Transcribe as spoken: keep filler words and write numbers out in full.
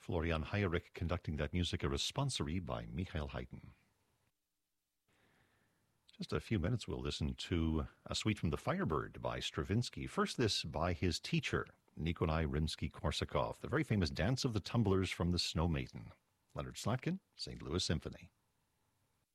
Florian Heyrich conducting that musica responsory by Michael Haydn. Just a few minutes, we'll listen to a suite from The Firebird by Stravinsky. First, this by his teacher, Nikolai Rimsky-Korsakov, the very famous Dance of the Tumblers from the Snow Maiden. Leonard Slatkin, Saint Louis Symphony.